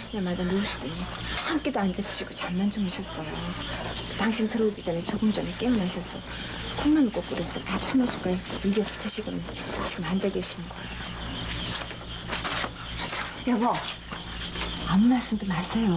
마시자마자 누우시더니 한 끼도 안 잡수시고 잠만 주무셨어요. 당신 들어오기 전에 조금 전에 깨어나셔서 콩나물 국 끓여서 밥 3-4숟갈 입에서 드시고는 지금 앉아 계시는 거예요. 여보, 아무 말씀도 마세요.